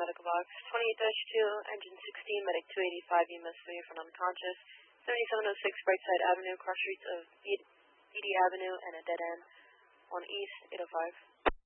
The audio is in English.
medical box. 28-2, engine 16, medic 285, EMS 3 for unconscious. 7706 Brightside Avenue, cross streets of Edie Avenue and a dead end on East 805.